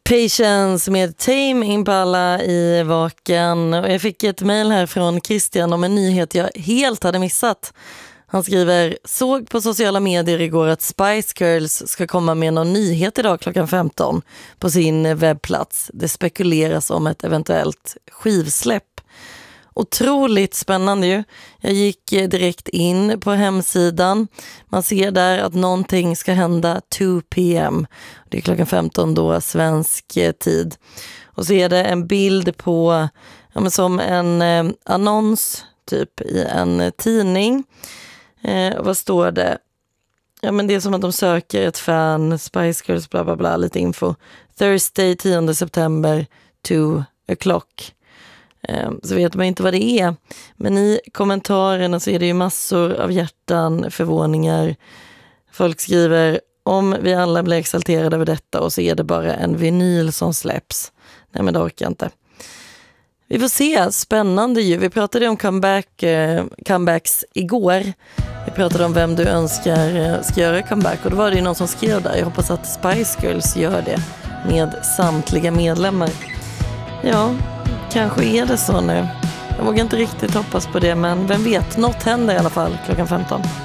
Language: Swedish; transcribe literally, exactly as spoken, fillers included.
Patience med Tame Impala i Vaken. Och jag fick ett mejl här från Christian om en nyhet jag helt hade missat. Han skriver, såg på sociala medier igår att Spice Girls ska komma med någon nyhet idag klockan femton på sin webbplats. Det spekuleras om ett eventuellt skivsläpp. Otroligt spännande ju. Jag gick direkt in på hemsidan. Man ser där att någonting ska hända två p.m. Det är klockan femton då, svensk tid. Och så är det en bild på, ja, men som en eh, annons typ i en tidning. Eh, vad står det? Ja, men det är som att de söker ett fan, Spice Girls, bla bla bla, lite info. Thursday tionde september, two o'clock. Så vet man inte vad det är. Men i kommentarerna så är det ju massor av hjärtan, förvåningar. Folk skriver, om vi alla blir exalterade över detta och så är det bara en vinyl som släpps. Nej, men det orkar jag inte. Vi får se, spännande ju. Vi pratade om comeback, eh, comebacks igår. Vi pratade om vem du önskar eh, ska göra comeback. Och då var det ju någon som skrev där, jag hoppas att Spice Girls gör det med samtliga medlemmar. Ja, kanske är det så nu. Jag vågar inte riktigt hoppas på det, men vem vet, något händer i alla fall klockan femton.